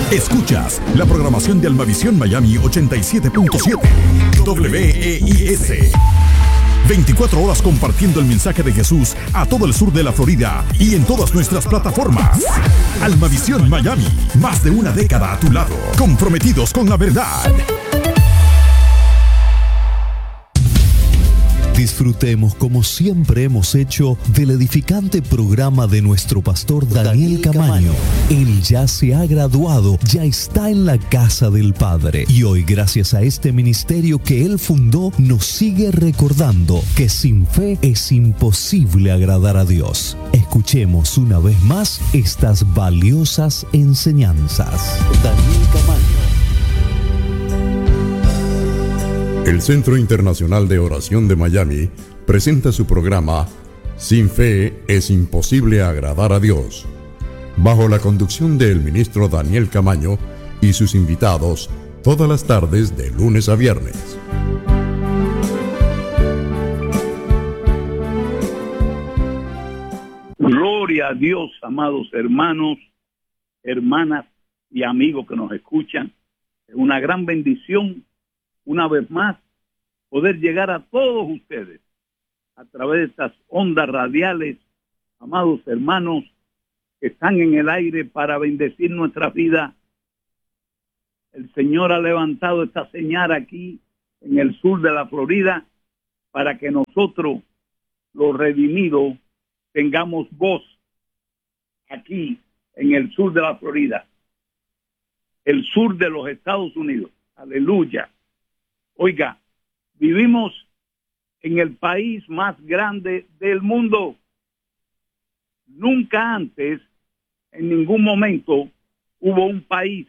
Escuchas la programación de Almavisión Miami 87.7 WEIS. 24 horas compartiendo el mensaje de Jesús a todo el sur de la Florida y en todas nuestras plataformas. Almavisión Miami, más de una década a tu lado, comprometidos con la verdad. Disfrutemos, como siempre hemos hecho, del edificante programa de nuestro pastor Daniel Camaño. Él ya se ha graduado, ya está en la casa del Padre. Y hoy, gracias a este ministerio que él fundó, nos sigue recordando que sin fe es imposible agradar a Dios. Escuchemos una vez más estas valiosas enseñanzas. Daniel Camaño. El Centro Internacional de Oración de Miami presenta su programa Sin Fe es Imposible Agradar a Dios, bajo la conducción del ministro Daniel Camaño y sus invitados, todas las tardes de lunes a viernes. Gloria a Dios, amados hermanos, hermanas y amigos que nos escuchan. Es una gran bendición, una vez más, poder llegar a todos ustedes a través de estas ondas radiales, amados hermanos, que están en el aire para bendecir nuestra vida. El Señor ha levantado esta señal aquí en el sur de la Florida para que nosotros, los redimidos, tengamos voz aquí en el sur de la Florida, el sur de los Estados Unidos. Aleluya. Oiga, vivimos en el país más grande del mundo. Nunca antes, en ningún momento, hubo un país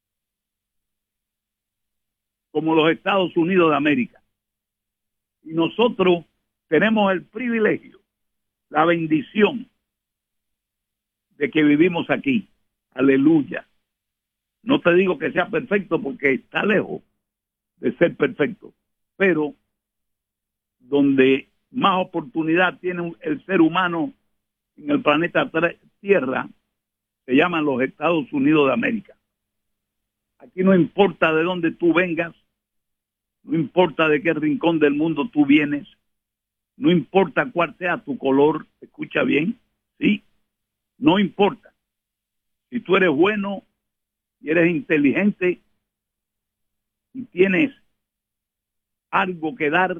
como los Estados Unidos de América. Y nosotros tenemos el privilegio, la bendición de que vivimos aquí. Aleluya. No te digo que sea perfecto porque está lejos de ser perfecto, pero donde más oportunidad tiene el ser humano en el planeta Tierra, se llaman los Estados Unidos de América. Aquí no importa de dónde tú vengas, no importa de qué rincón del mundo tú vienes, no importa cuál sea tu color, escucha bien, ¿sí? No importa. Si tú eres bueno y eres inteligente y tienes algo que dar,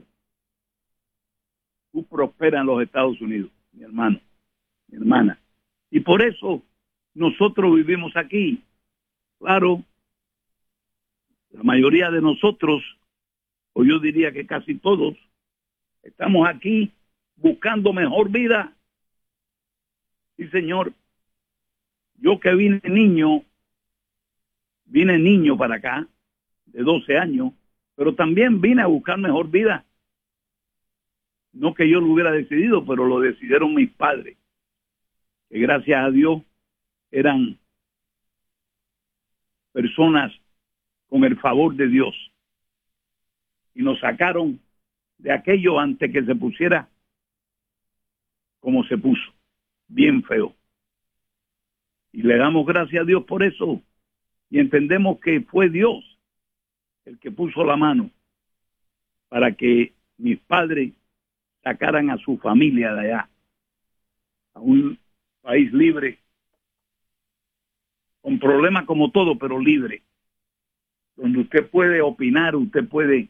tú prosperas en los Estados Unidos, mi hermano, mi hermana. Y por eso nosotros vivimos aquí. Claro, la mayoría de nosotros, o yo diría que casi todos, estamos aquí buscando mejor vida. Sí, señor. Yo que vine niño para acá, de 12 años, pero también vine a buscar mejor vida. No que yo lo hubiera decidido, pero lo decidieron mis padres, que gracias a Dios eran personas con el favor de Dios y nos sacaron de aquello antes que se pusiera como se puso, bien feo. Y le damos gracias a Dios por eso y entendemos que fue Dios el que puso la mano para que mis padres sacaran a su familia de allá, a un país libre, con problemas como todo, pero libre, donde usted puede opinar, usted puede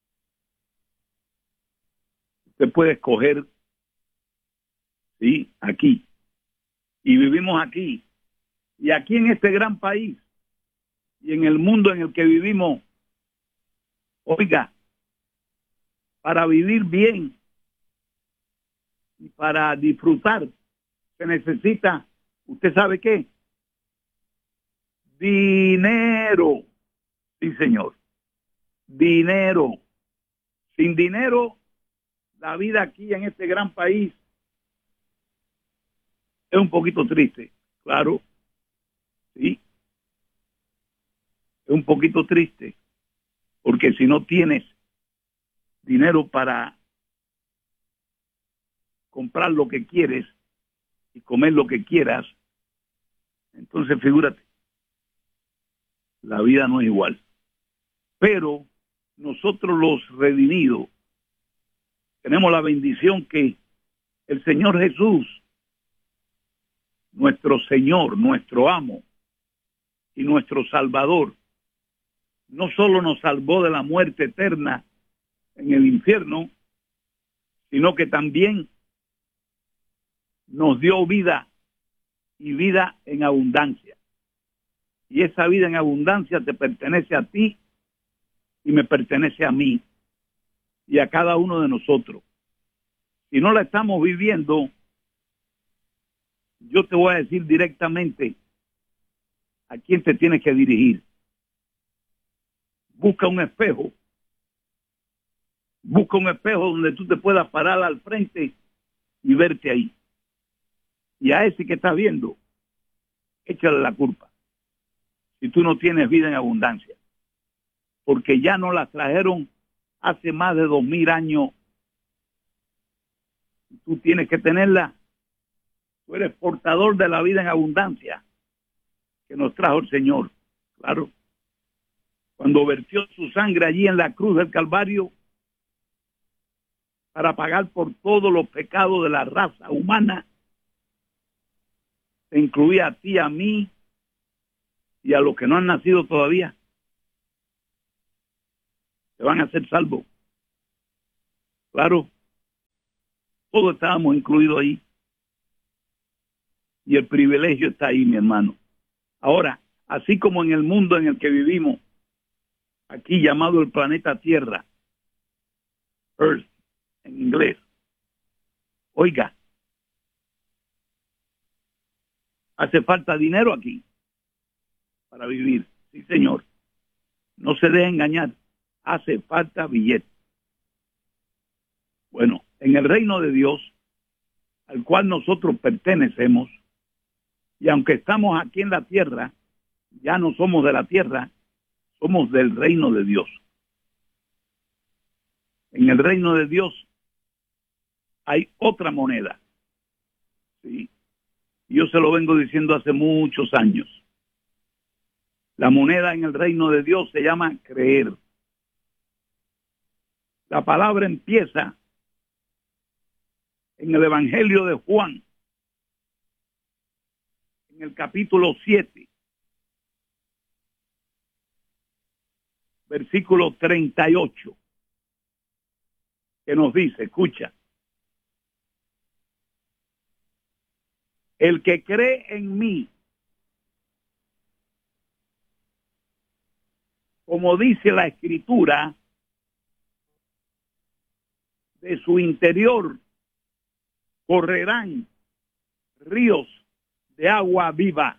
escoger, ¿sí? Aquí. Y vivimos aquí. Y aquí en este gran país y en el mundo en el que vivimos, oiga, para vivir bien y para disfrutar se necesita, ¿usted sabe qué? Dinero. Sí, señor. Dinero. Sin dinero, la vida aquí en este gran país es un poquito triste, claro. Sí. Es un poquito triste, porque si no tienes dinero para comprar lo que quieres y comer lo que quieras, entonces figúrate, la vida no es igual. Pero nosotros los redimidos tenemos la bendición que el Señor Jesús, nuestro Señor, nuestro amo y nuestro Salvador, no solo nos salvó de la muerte eterna en el infierno, sino que también nos dio vida y vida en abundancia. Y esa vida en abundancia te pertenece a ti y me pertenece a mí y a cada uno de nosotros. Si no la estamos viviendo, yo te voy a decir directamente a quién te tienes que dirigir. Busca un espejo. Busca un espejo donde tú te puedas parar al frente y verte ahí. Y a ese que estás viendo, échale la culpa. Si tú no tienes vida en abundancia. Porque ya no la trajeron hace más de 2000 años. Tú tienes que tenerla. Tú eres portador de la vida en abundancia que nos trajo el Señor. Claro. Cuando vertió su sangre allí en la cruz del Calvario para pagar por todos los pecados de la raza humana, te incluía a ti, a mí y a los que no han nacido todavía. Te van a ser salvos. Claro. Todos estábamos incluidos ahí. Y el privilegio está ahí, mi hermano. Ahora, así como en el mundo en el que vivimos, aquí llamado el planeta Tierra, Earth en inglés, oiga, hace falta dinero aquí para vivir. Sí, señor. No se deje engañar. Hace falta billete. Bueno, en el reino de Dios, al cual nosotros pertenecemos, y aunque estamos aquí en la tierra, ya no somos de la tierra, somos del reino de Dios. En el reino de Dios hay otra moneda. ¿Sí? Yo se lo vengo diciendo hace muchos años. La moneda en el reino de Dios se llama creer. La palabra empieza en el Evangelio de Juan, en el capítulo 7, versículo 38, que nos dice, escucha, el que cree en mí, como dice la Escritura, de su interior correrán ríos de agua viva.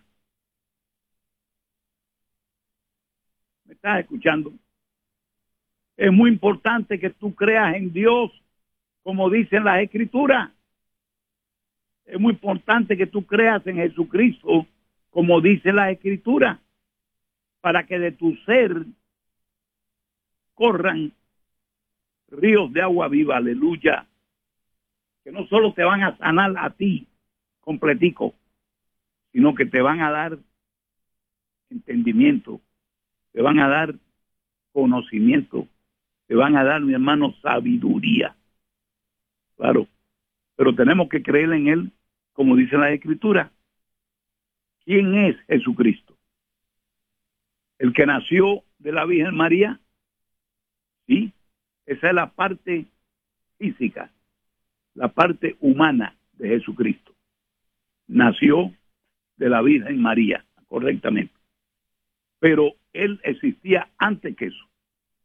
¿Me estás escuchando? Es muy importante que tú creas en Dios, como dicen las Escrituras. Es muy importante que tú creas en Jesucristo, como dice la Escritura, para que de tu ser corran ríos de agua viva, aleluya, que no solo te van a sanar a ti completico, sino que te van a dar entendimiento, te van a dar conocimiento, te van a dar, mi hermano, sabiduría. Claro, pero tenemos que creer en Él, como dice la Escritura. ¿Quién es Jesucristo? ¿El que nació de la Virgen María? Sí, esa es la parte física, la parte humana de Jesucristo. Nació de la Virgen María, correctamente. Pero Él existía antes que eso.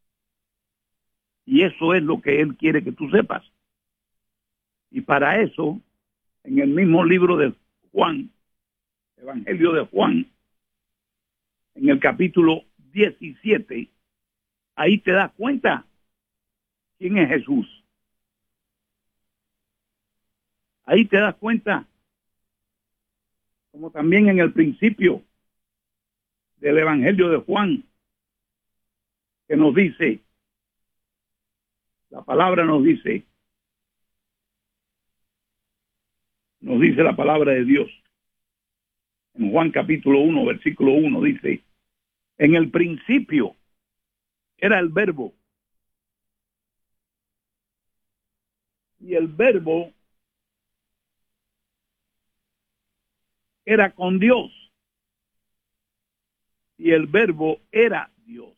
Y eso es lo que Él quiere que tú sepas. Y para eso, en el mismo libro de Juan, Evangelio de Juan, en el capítulo 17, ahí te das cuenta quién es Jesús. Ahí te das cuenta, como también en el principio del Evangelio de Juan, que nos dice, la palabra nos dice la palabra de Dios. En Juan capítulo 1, versículo 1 dice, En el principio era el Verbo. Y el Verbo era con Dios. Y el Verbo era Dios.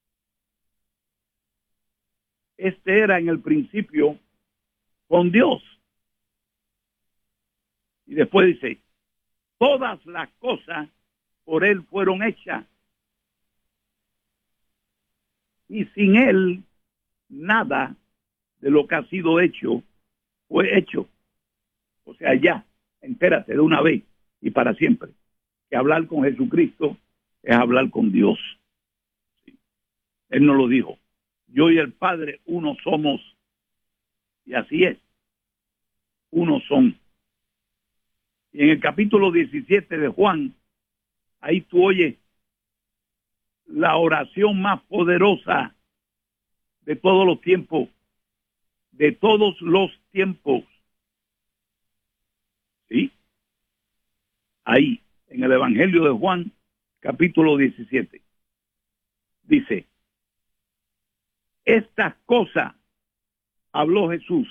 Este era en el principio con Dios. Y después dice, todas las cosas por Él fueron hechas. Y sin Él, nada de lo que ha sido hecho fue hecho. O sea, ya, entérate de una vez y para siempre, que hablar con Jesucristo es hablar con Dios. Sí. Él nos lo dijo. Yo y el Padre uno somos. Y así es. Uno son. Y en el capítulo 17 de Juan, ahí tú oyes la oración más poderosa de todos los tiempos. De todos los tiempos. ¿Sí? Ahí, en el Evangelio de Juan, capítulo 17. Dice, estas cosas habló Jesús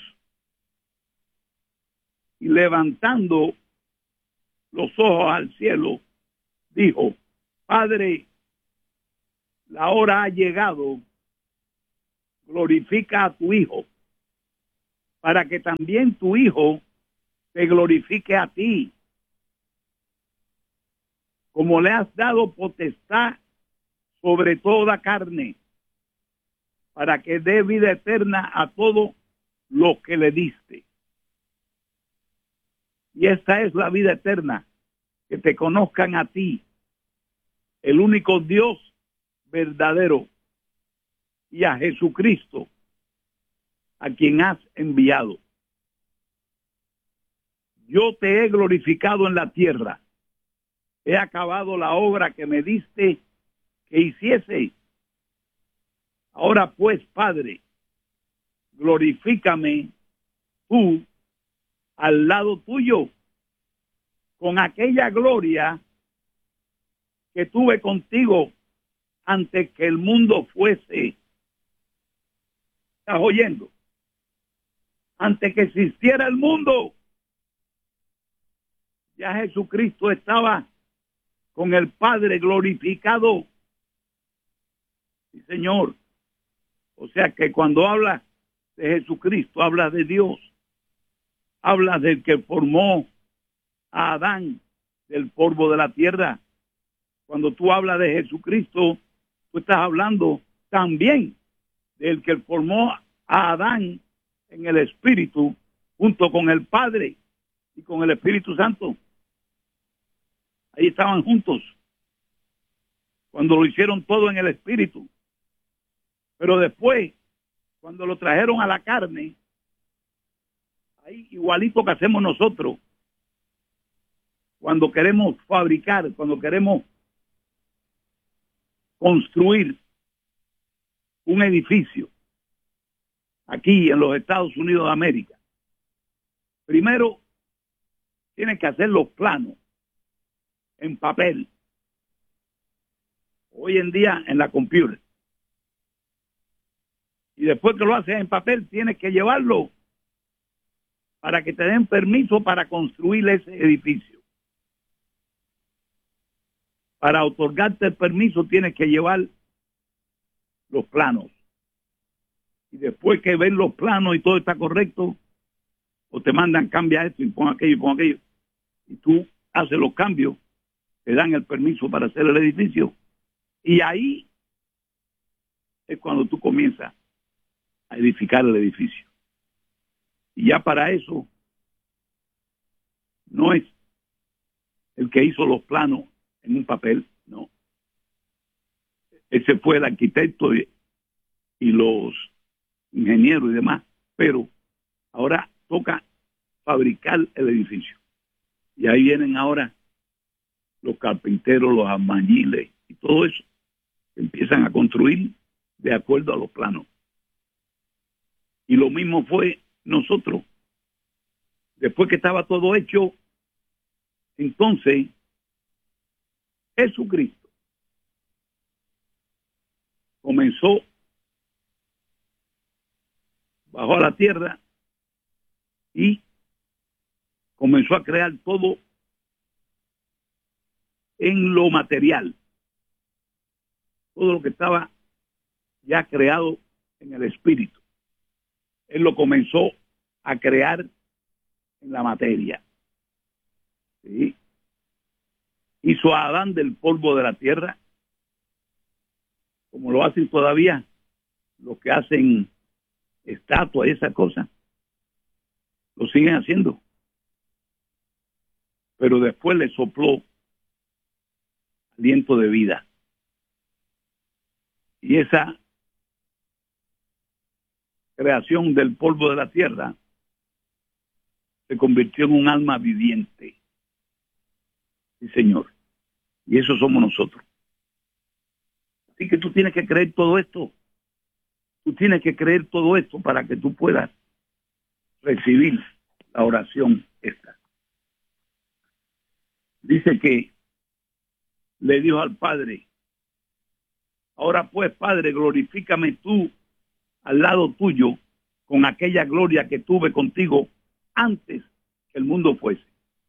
y levantando los ojos al cielo, dijo, Padre, la hora ha llegado, glorifica a tu Hijo, para que también tu Hijo te glorifique a ti, como le has dado potestad sobre toda carne, para que dé vida eterna a todo lo que le diste. Y esta es la vida eterna, que te conozcan a ti, el único Dios verdadero, y a Jesucristo, a quien has enviado. Yo te he glorificado en la tierra, he acabado la obra que me diste que hiciese. Ahora pues, Padre, glorifícame tú al lado tuyo con aquella gloria que tuve contigo antes que el mundo fuese. ¿Estás oyendo? Antes que existiera el mundo, ya Jesucristo estaba con el Padre glorificado. Sí, Señor. O sea que cuando habla de Jesucristo, habla de Dios. Habla del que formó a Adán del polvo de la tierra. Cuando tú hablas de Jesucristo, tú estás hablando también del que formó a Adán en el Espíritu, junto con el Padre y con el Espíritu Santo. Ahí estaban juntos, cuando lo hicieron todo en el Espíritu. Pero después, cuando lo trajeron a la carne, ahí igualito que hacemos nosotros, cuando queremos fabricar, cuando queremos construir un edificio aquí en los Estados Unidos de América, primero tienen que hacer los planos en papel, hoy en día en la computadora, y después que lo haces en papel tienes que llevarlo para que te den permiso para construir ese edificio. Para otorgarte el permiso tienes que llevar los planos. Y después que ven los planos y todo está correcto, o te mandan cambiar esto y pon aquello y pon aquello, y tú haces los cambios, te dan el permiso para hacer el edificio, y ahí es cuando tú comienzas a edificar el edificio. Y ya para eso no es el que hizo los planos en un papel, no. Ese fue el arquitecto y los ingenieros y demás, pero ahora toca fabricar el edificio. Y ahí vienen ahora los carpinteros, los albañiles y todo eso, que empiezan a construir de acuerdo a los planos. Y lo mismo fue nosotros. Después que estaba todo hecho, entonces Jesucristo comenzó, bajó a la tierra y comenzó a crear todo en lo material, todo lo que estaba ya creado en el espíritu. Él lo comenzó a crear en la materia. ¿Sí? Hizo a Adán del polvo de la tierra, como lo hacen todavía los que hacen estatuas y esas cosas. Lo siguen haciendo. Pero después le sopló aliento de vida. Y esa creación del polvo de la tierra se convirtió en un alma viviente. Sí, Señor. Y eso somos nosotros. Así que tú tienes que creer todo esto. Tú tienes que creer todo esto para que tú puedas recibir la oración esta. Dice que le dijo al Padre: ahora pues, Padre, glorifícame tú al lado tuyo con aquella gloria que tuve contigo antes que el mundo fuese.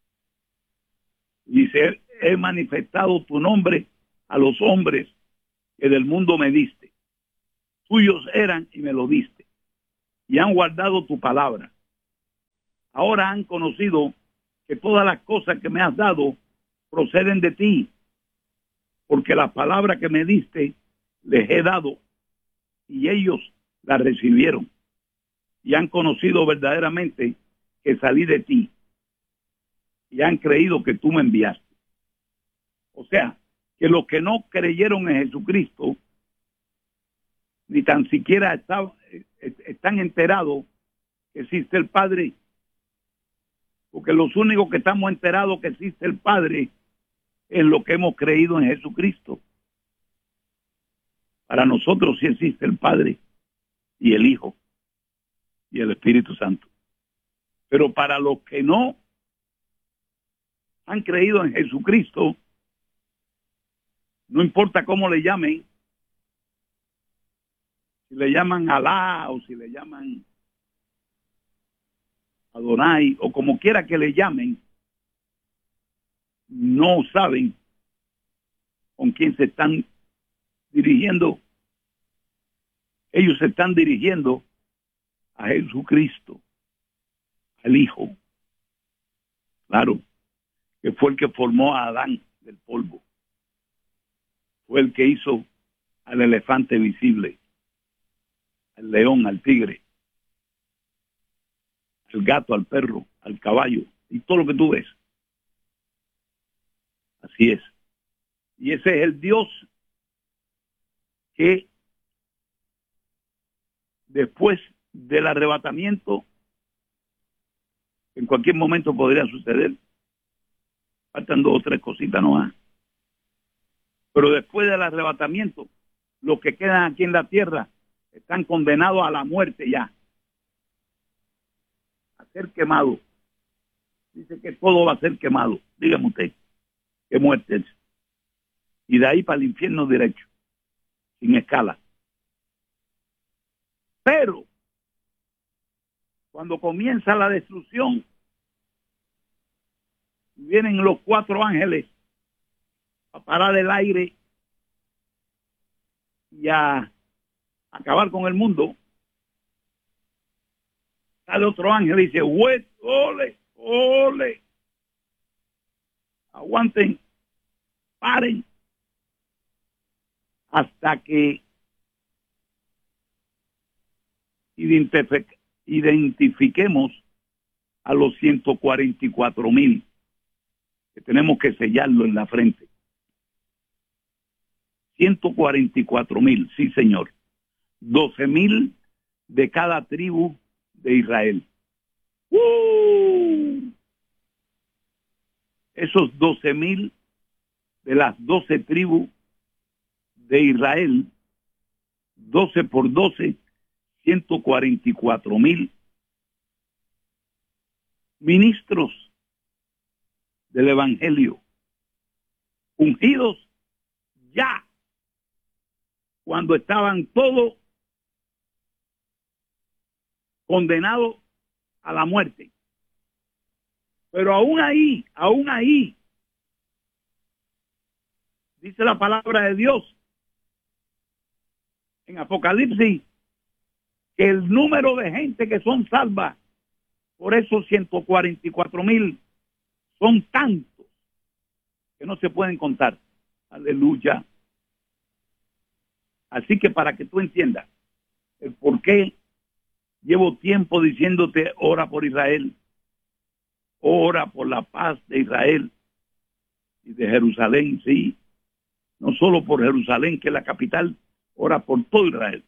Dice: he manifestado tu nombre a los hombres que del mundo me diste. Tuyos eran y me lo diste, y han guardado tu palabra. Ahora han conocido que todas las cosas que me has dado proceden de ti, porque la palabra que me diste les he dado, y ellos la recibieron, y han conocido verdaderamente que salí de ti, y han creído que tú me enviaste. O sea, que los que no creyeron en Jesucristo, ni tan siquiera están enterados que existe el Padre, porque los únicos que estamos enterados que existe el Padre es lo que hemos creído en Jesucristo. Para nosotros sí existe el Padre y el Hijo y el Espíritu Santo. Pero para los que no han creído en Jesucristo, no importa cómo le llamen, si le llaman Alá o si le llaman Adonai o como quiera que le llamen, no saben con quién se están dirigiendo. Ellos se están dirigiendo a Jesucristo, al Hijo. Claro, que fue el que formó a Adán del polvo. Fue el que hizo al elefante visible, al león, al tigre, al gato, al perro, al caballo y todo lo que tú ves. Así es. Y ese es el Dios que después del arrebatamiento, en cualquier momento podría suceder, faltan 2 o 3 cositas, ¿no? Pero después del arrebatamiento, los que quedan aquí en la tierra están condenados a la muerte ya, a ser quemados. Dice que todo va a ser quemado. Dígame usted, ¿qué muerte es? Y de ahí para el infierno derecho, sin escala. Pero cuando comienza la destrucción, vienen los 4 ángeles a parar el aire y a acabar con el mundo. Sale otro ángel y dice: ole, ole, aguanten, paren, hasta que identifiquemos a los 144,000 que tenemos que sellarlo en la frente. 144,000, sí, señor. 12,000 de cada tribu de Israel. Esos 12,000 de las 12 tribus de Israel, 12 por 12, 144,000 ministros del Evangelio, ungidos ya cuando estaban todos condenados a la muerte. Pero aún ahí, dice la palabra de Dios en Apocalipsis, que el número de gente que son salvas por esos 144,000 son tantos que no se pueden contar. Aleluya. Así que para que tú entiendas el por qué llevo tiempo diciéndote, ora por Israel, ora por la paz de Israel y de Jerusalén, sí, no solo por Jerusalén, que es la capital, ora por todo Israel,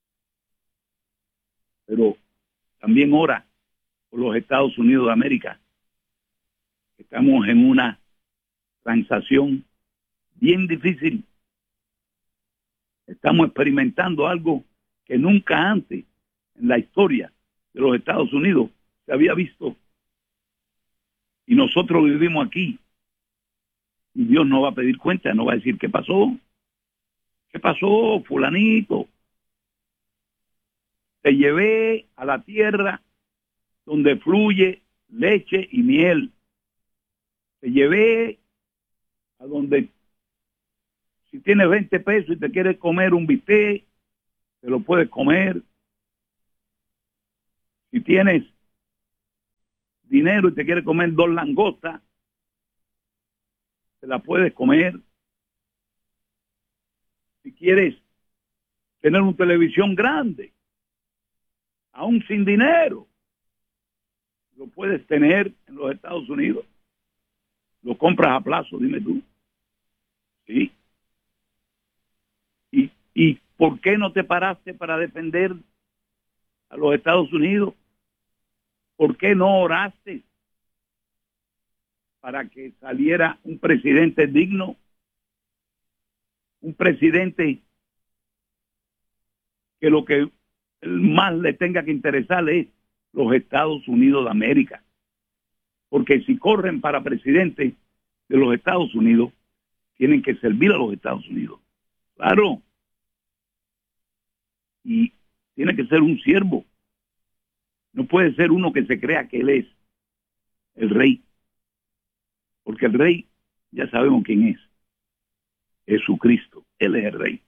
pero también ora por los Estados Unidos de América. Estamos en una transacción bien difícil. Estamos experimentando algo que nunca antes en la historia de los Estados Unidos se había visto. Y nosotros vivimos aquí. Y Dios no va a pedir cuenta, no va a decir qué pasó. ¿Qué pasó, fulanito? Te llevé a la tierra donde fluye leche y miel. Te llevé a donde, si tienes 20 pesos y te quieres comer un bistec, te lo puedes comer. Si tienes dinero y te quieres comer 2 langostas, te la puedes comer. Si quieres tener una televisión grande, aún sin dinero, lo puedes tener en los Estados Unidos. Lo compras a plazo, dime tú. ¿Sí? ¿Y por qué no te paraste para defender a los Estados Unidos? ¿Por qué no oraste para que saliera un presidente digno? Un presidente que lo que más le tenga que interesarle es los Estados Unidos de América. Porque si corren para presidente de los Estados Unidos, tienen que servir a los Estados Unidos. Claro. Y tiene que ser un siervo. No puede ser uno que se crea que él es el rey. Porque el rey, ya sabemos quién es. Jesucristo. Él es el rey.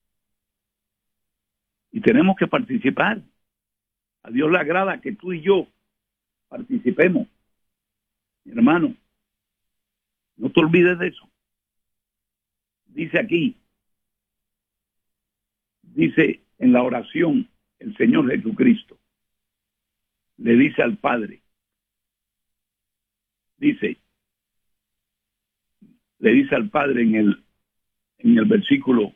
Y tenemos que participar. A Dios le agrada que tú y yo participemos. Mi hermano, no te olvides de eso. Dice aquí, dice en la oración, el Señor Jesucristo le dice al Padre, le dice al Padre en el versículo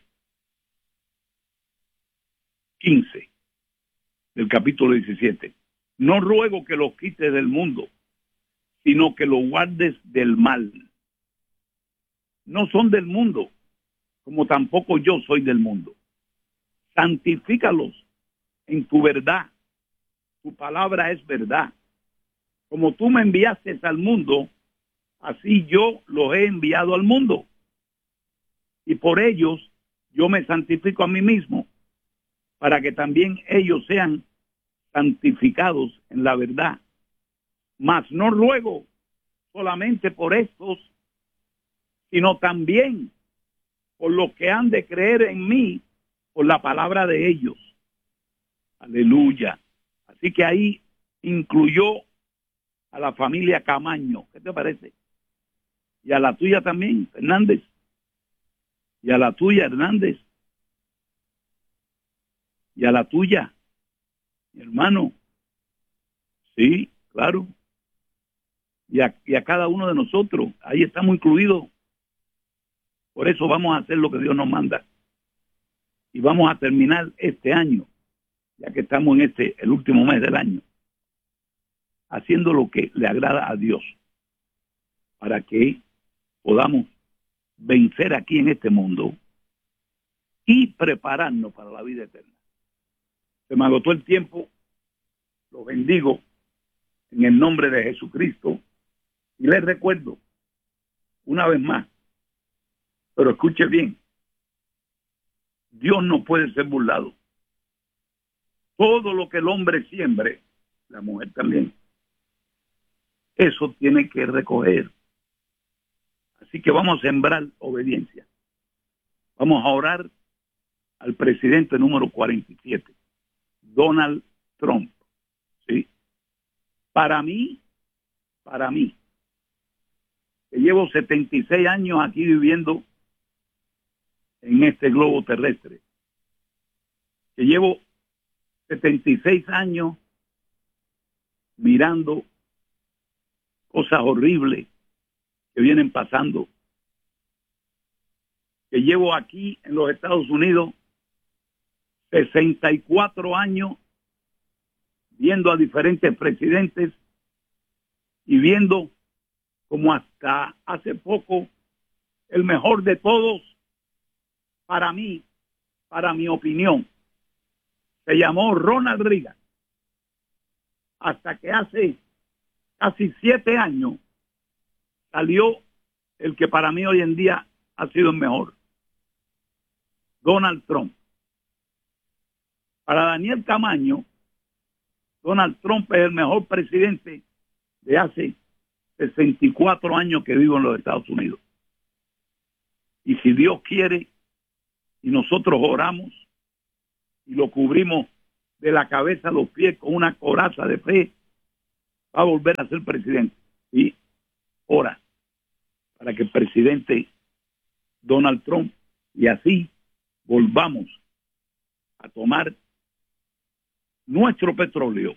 15 del capítulo 17, no ruego que los quites del mundo, sino que los guardes del mal. No son del mundo, como tampoco yo soy del mundo. Santifícalos en tu verdad. Tu palabra es verdad. Como tú me enviaste al mundo, así yo los he enviado al mundo. Y por ellos yo me santifico a mí mismo, para que también ellos sean santificados en la verdad. Mas no ruego solamente por estos, sino también por los que han de creer en mí por la palabra de ellos. Aleluya. Así que ahí incluyó a la familia Camaño. ¿Qué te parece? Y a la tuya también, Hernández. Y a la tuya, Hernández. Y a la tuya, mi hermano. Sí, claro. Y a cada uno de nosotros. Ahí estamos incluidos. Por eso vamos a hacer lo que Dios nos manda. Y vamos a terminar este año, ya que estamos en el último mes del año, haciendo lo que le agrada a Dios, para que podamos vencer aquí en este mundo y prepararnos para la vida eterna. Se me agotó el tiempo. Los bendigo en el nombre de Jesucristo. Y les recuerdo, una vez más, pero escuche bien, Dios no puede ser burlado. Todo lo que el hombre siembre, la mujer también, eso tiene que recoger. Así que vamos a sembrar obediencia. Vamos a orar al presidente número 47, Donald Trump. ¿Sí? Para mí, que llevo 76 años aquí viviendo en este globo terrestre, que llevo 76 años mirando cosas horribles que vienen pasando, que llevo aquí en los Estados Unidos 64 años viendo a diferentes presidentes y viendo como hasta hace poco el mejor de todos, para mí, para mi opinión, se llamó Ronald Reagan, hasta que hace casi 7 años salió el que para mí hoy en día ha sido el mejor, Donald Trump. Para Daniel Camaño, Donald Trump es el mejor presidente de hace 64 años que vivo en los Estados Unidos. Y si Dios quiere, y nosotros oramos y lo cubrimos de la cabeza a los pies con una coraza de fe, va a volver a ser presidente. Y ora para que el presidente Donald Trump, y así volvamos a tomar nuestro petróleo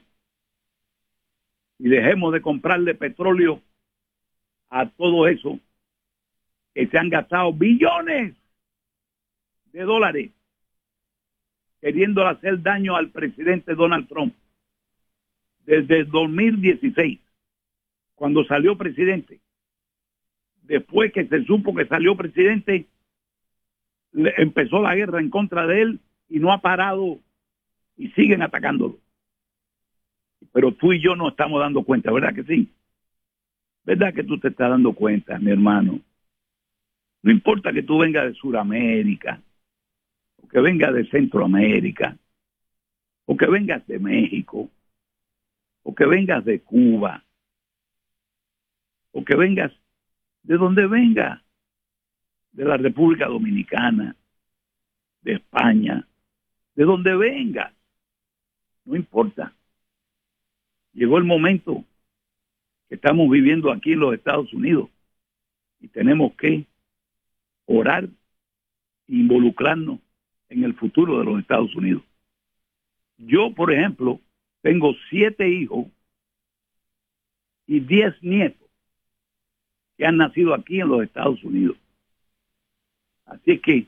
y dejemos de comprarle petróleo a todo eso que se han gastado billones de dólares queriendo hacer daño al presidente Donald Trump. Desde el 2016, cuando salió presidente, después que se supo que salió presidente, empezó la guerra en contra de él y no ha parado y siguen atacándolo. Pero tú y yo no estamos dando cuenta, ¿verdad que sí? ¿Verdad que tú te estás dando cuenta, mi hermano? No importa que tú vengas de Sudamérica, o que vengas de Centroamérica, o que vengas de México, o que vengas de Cuba, o que vengas de donde vengas, de la República Dominicana, de España, de donde vengas, no importa. Llegó el momento que estamos viviendo aquí en los Estados Unidos y tenemos que orar e involucrarnos en el futuro de los Estados Unidos. Yo, por ejemplo, tengo 7 hijos y 10 nietos que han nacido aquí en los Estados Unidos. Así que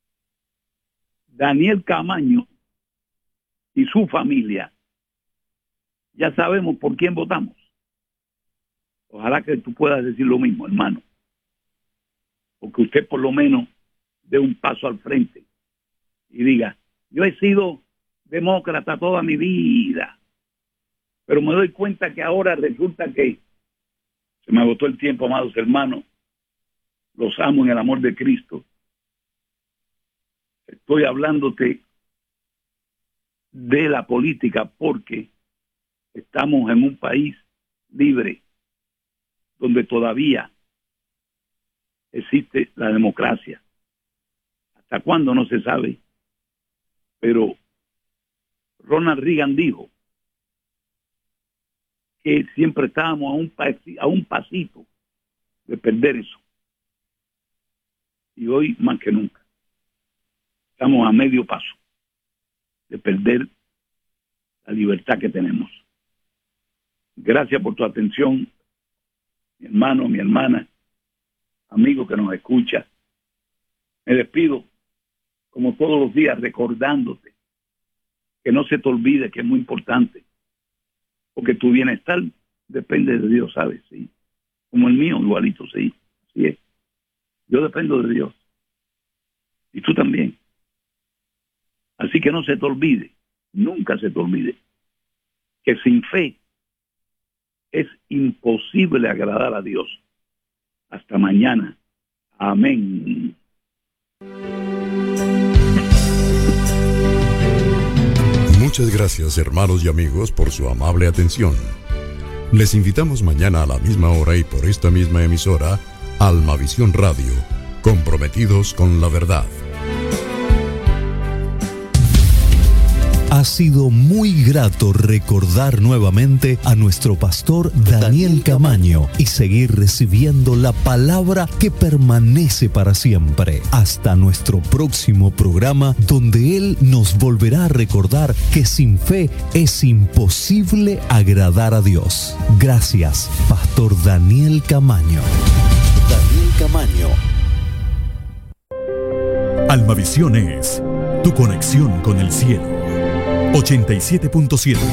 Daniel Camaño y su familia, ya sabemos por quién votamos. Ojalá que tú puedas decir lo mismo, hermano. Porque usted por lo menos dé un paso al frente y diga, yo he sido demócrata toda mi vida, pero me doy cuenta que ahora resulta que se me agotó el tiempo, amados hermanos. Los amo en el amor de Cristo. Estoy hablándote de la política porque estamos en un país libre donde todavía existe la democracia. ¿Hasta cuándo? No se sabe. Pero Ronald Reagan dijo que siempre estábamos a un pasito de perder eso. Y hoy más que nunca estamos a medio paso de perder la libertad que tenemos. Gracias por tu atención, mi hermano, mi hermana, amigo que nos escucha. Me despido como todos los días recordándote que no se te olvide que es muy importante, porque tu bienestar depende de Dios, ¿sabes? Sí. Como el mío, igualito, sí. Así es. Yo dependo de Dios. Y tú también. Así que no se te olvide, nunca se te olvide, que sin fe es imposible agradar a Dios. Hasta mañana. Amén. Muchas gracias, hermanos y amigos, por su amable atención. Les invitamos mañana a la misma hora y por esta misma emisora, Almavisión Radio, comprometidos con la verdad. Ha sido muy grato recordar nuevamente a nuestro pastor Daniel Camaño y seguir recibiendo la palabra que permanece para siempre. Hasta nuestro próximo programa, donde Él nos volverá a recordar que sin fe es imposible agradar a Dios. Gracias, Pastor Daniel Camaño. Daniel Camaño. Almavisión es tu conexión con el cielo. 87.7.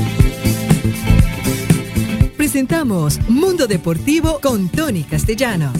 Presentamos Mundo Deportivo con Tony Castellanos.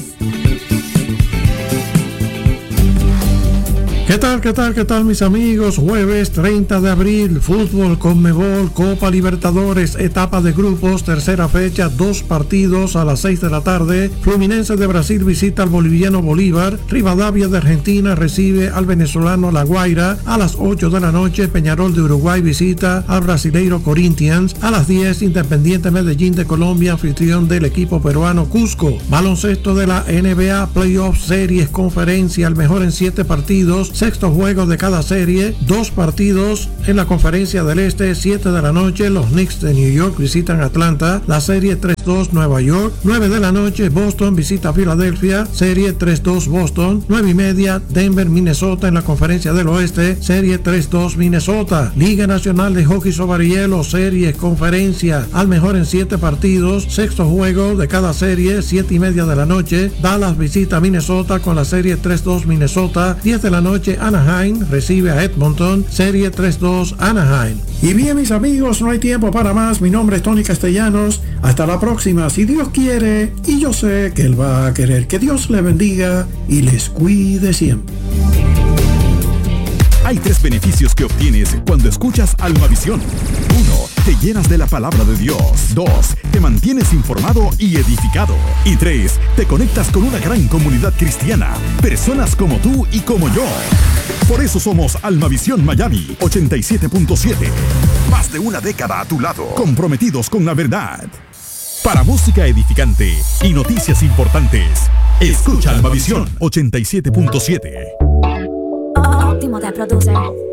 ¿Qué tal mis amigos? Jueves 30 de abril, fútbol, Conmebol, Copa Libertadores, etapa de grupos, tercera fecha, 2 partidos a las 6 de la tarde. Fluminense de Brasil visita al boliviano Bolívar. Rivadavia de Argentina recibe al venezolano La Guaira. A las 8 de la noche, Peñarol de Uruguay visita al brasileiro Corinthians. A las 10, Independiente Medellín de Colombia, anfitrión del equipo peruano Cusco. Baloncesto de la NBA, Playoffs, Series, Conferencia, el mejor en 7 partidos. Sexto juego de cada serie, 2 partidos en la Conferencia del Este, 7 de la noche, los Knicks de New York visitan Atlanta, la serie 3-2 Nueva York, 9 de la noche, Boston visita Filadelfia, serie 3-2 Boston, 9:30, Denver, Minnesota en la Conferencia del Oeste, serie 3-2 Minnesota, Liga Nacional de Hockey sobre Hielo, serie Conferencia, al mejor en 7 partidos, sexto juego de cada serie, 7:30 de la noche, Dallas visita Minnesota con la serie 3-2 Minnesota, 10 de la noche, Anaheim recibe a Edmonton, serie 3-2 Anaheim. Y bien mis amigos, no hay tiempo para más. Mi nombre es Tony Castellanos. Hasta la próxima, si Dios quiere, y yo sé que Él va a querer. Que Dios le bendiga y les cuide siempre. Hay 3 beneficios que obtienes cuando escuchas Almavisión. 1. Te llenas de la palabra de Dios. 2. Te mantienes informado y edificado. Y 3. Te conectas con una gran comunidad cristiana. Personas como tú y como yo. Por eso somos Almavisión Miami 87.7. Más de una década a tu lado. Comprometidos con la verdad. Para música edificante y noticias importantes, escucha Almavisión 87.7. Óptimo de producer.